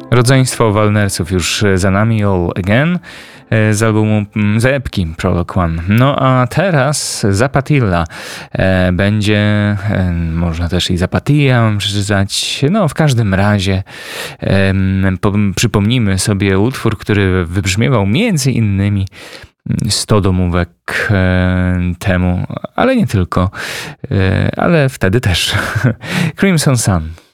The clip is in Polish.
Rodzeństwo Walnersów już za nami, All Again, z albumu, z epki Prologue One. No a teraz Zapatilla będzie, można też i Zapatilla przeczytać, no w każdym razie przypomnijmy sobie utwór, który wybrzmiewał między innymi 100 domówek temu, ale nie tylko, ale wtedy też. Crimson Sun.